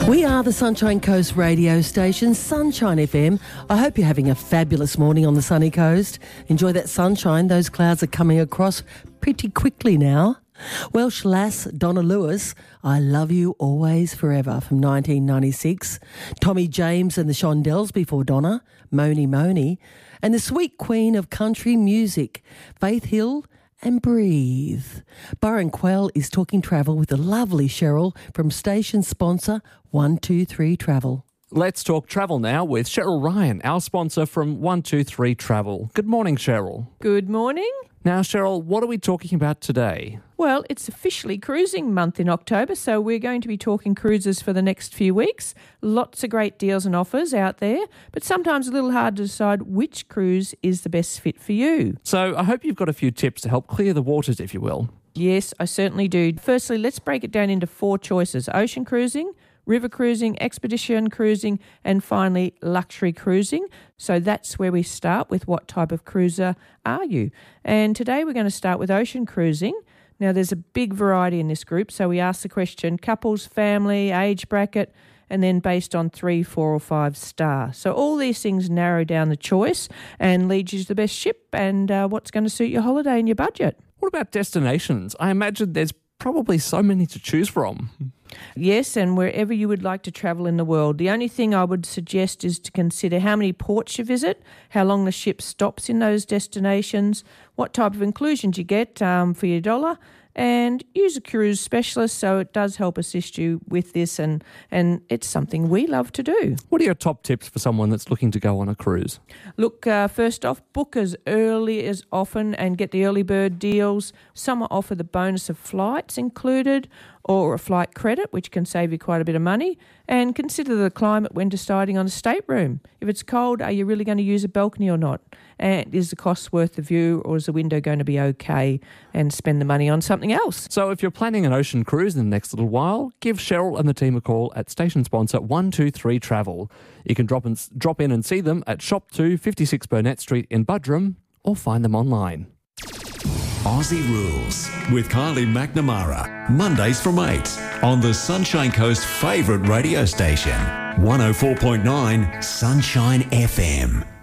We are the Sunshine Coast radio station, Sunshine FM. I hope you're having a fabulous morning on the sunny coast. Enjoy that sunshine. Those clouds are coming across pretty quickly now. Welsh lass Donna Lewis, I Love You Always Forever from 1996. Tommy James and the Shondells before Donna, Moni Moni. And the sweet queen of country music, Faith Hill and Breathe. Byron Quell is talking travel with the lovely Cheryl from station sponsor 123 Travel. Let's talk travel now with Cheryl Ryan, our sponsor from 123 Travel. Good morning, Cheryl. Good morning. Now, Cheryl, what are we talking about today? Well, it's officially cruising month in October, so we're going to be talking cruises for the next few weeks. Lots of great deals and offers out there, but sometimes a little hard to decide which cruise is the best fit for you. So I hope you've got a few tips to help clear the waters, if you will. Yes, I certainly do. Firstly, let's break it down into 4 choices: ocean cruising, river cruising, expedition cruising, and finally luxury cruising. So that's where we start with what type of cruiser are you. And today we're going to start with ocean cruising. Now there's a big variety in this group, so we ask the question couples, family, age bracket, and then based on 3, 4 or 5 star. So all these things narrow down the choice and lead you to the best ship and what's going to suit your holiday and your budget. What about destinations? I imagine there's probably so many to choose from. Yes, and wherever you would like to travel in the world. The only thing I would suggest is to consider how many ports you visit, how long the ship stops in those destinations, what type of inclusions you get for your dollar, and use a cruise specialist so it does help assist you with this, and it's something we love to do. What are your top tips for someone that's looking to go on a cruise? Look, first off, book as early as often and get the early bird deals. Some offer the bonus of flights included or a flight credit, which can save you quite a bit of money. And consider the climate when deciding on a stateroom. If it's cold, are you really going to use a balcony or not? And is the cost worth the view, or is the window going to be okay, and spend the money on something else? So if you're planning an ocean cruise in the next little while, give Cheryl and the team a call at station sponsor 123 Travel. You can drop in and see them at Shop 2, 56 Burnett Street in Buderim, or find them online. Aussie Rules with Kylie McNamara. Mondays from 8 on the Sunshine Coast favourite radio station, 104.9 Sunshine FM.